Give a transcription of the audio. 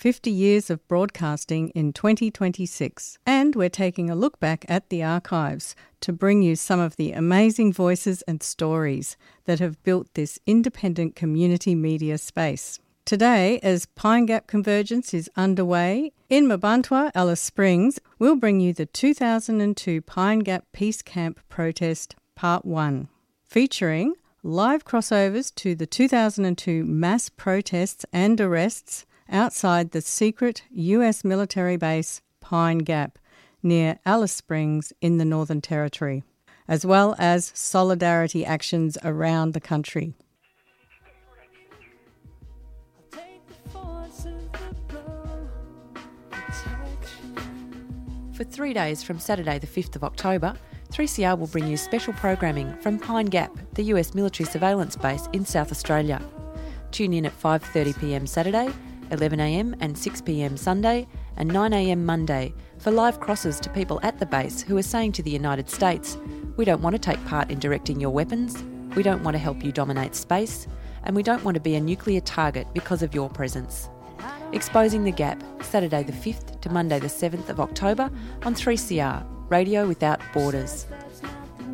50 years of broadcasting in 2026. And we're taking a look back at the archives to bring you some of the amazing voices and stories that have built this independent community media space. Today, as Pine Gap Convergence is underway, in Mparntwe, Alice Springs, we'll bring you the 2002 Pine Gap Peace Camp Protest Part 1, featuring live crossovers to the 2002 mass protests and arrests outside the secret US military base Pine Gap near Alice Springs in the Northern Territory, as well as solidarity actions around the country. For 3 days from Saturday the 5th of October, 3CR will bring you special programming from Pine Gap, the US military surveillance base in South Australia. Tune in at 5:30pm Saturday, 11am and 6pm Sunday and 9am Monday for live crosses to people at the base who are saying to the United States, "We don't want to take part in directing your weapons, we don't want to help you dominate space, and we don't want to be a nuclear target because of your presence." Exposing the Gap, Saturday the 5th to Monday the 7th of October on 3CR, Radio Without Borders.